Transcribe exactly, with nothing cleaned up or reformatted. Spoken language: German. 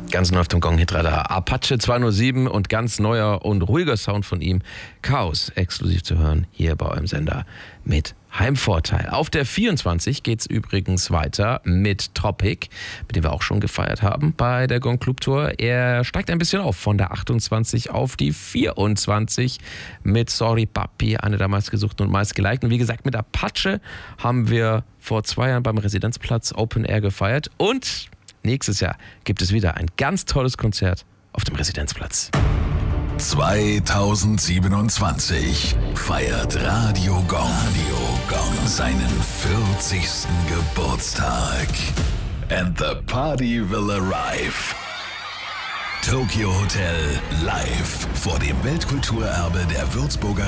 Ganz neu auf dem Gong-Hitradar. Apache zweihundertsieben und ganz neuer und ruhiger Sound von ihm. Chaos, exklusiv zu hören hier bei eurem Sender mit Heimvorteil. Auf der vierundzwanzig geht's übrigens weiter mit Tropic, mit dem wir auch schon gefeiert haben bei der Gong Club Tour. Er steigt ein bisschen auf von der achtundzwanzig auf die vierundzwanzig mit Sorry Papi, eine der meistgesuchten und meistgelikten. Wie gesagt, mit Apache haben wir vor zwei Jahren beim Residenzplatz Open Air gefeiert und nächstes Jahr gibt es wieder ein ganz tolles Konzert auf dem Residenzplatz. zweitausendsiebenundzwanzig feiert Radio Gong, Radio Gong seinen vierzigsten Geburtstag. And the party will arrive. Tokyo Hotel live vor dem Weltkulturerbe der Würzburger